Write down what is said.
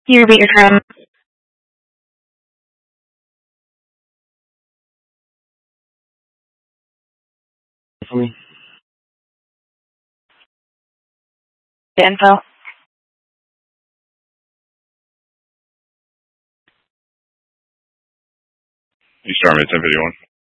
You repeat your term. For me. The info. You start me at 10:51.